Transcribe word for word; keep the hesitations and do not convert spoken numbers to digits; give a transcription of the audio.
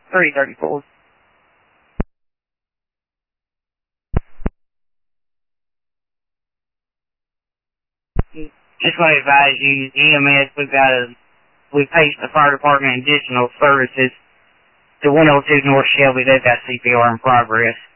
three thirty-four. Just want to advise you, E M S, we've got a, we paid the fire department additional services to one oh two North Shelby. They've got C P R in progress.